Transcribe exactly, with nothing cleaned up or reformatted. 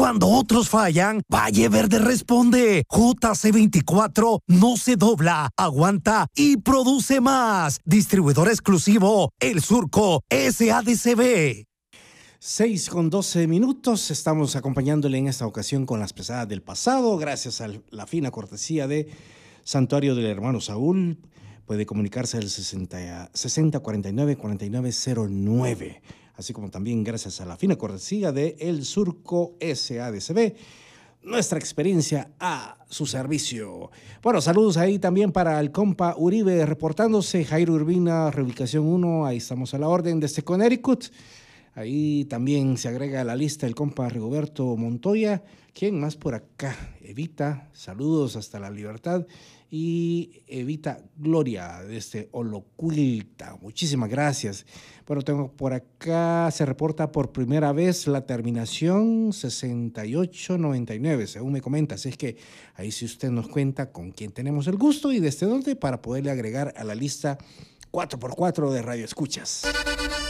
Cuando otros fallan, Valle Verde responde. J C veinticuatro no se dobla, aguanta y produce más. Distribuidor exclusivo, El Surco S A D C B. seis con doce minutos, estamos acompañándole en esta ocasión con las pesadas del pasado, gracias a la fina cortesía de Santuario del Hermano Saúl. Puede comunicarse al sesenta cuarenta y nueve cuarenta y nueve cero nueve, así como también gracias a la fina cortesía de El Surco S A D C B, nuestra experiencia a su servicio. Bueno, saludos ahí también para el compa Uribe reportándose, Jairo Urbina, reubicación uno, ahí estamos a la orden desde Connecticut. Ahí también se agrega a la lista el compa Rigoberto Montoya. ¿Quién más por acá? Evita, saludos hasta la Libertad. Y Evita Gloria desde Olocuilta. Muchísimas gracias. Bueno, tengo por acá, se reporta por primera vez la terminación sesenta y ocho noventa y nueve, según me comenta. Así es que ahí si usted nos cuenta con quién tenemos el gusto y desde dónde para poderle agregar a la lista cuatro por cuatro de Radio Escuchas.